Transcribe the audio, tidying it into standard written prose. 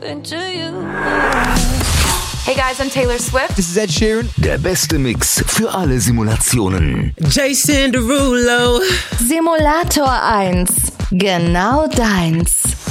into you. Hey guys, I'm Taylor Swift. This is Ed Sheeran. Der beste Mix für alle Simulationen. Jason Derulo. Simulator 1. Genau deins.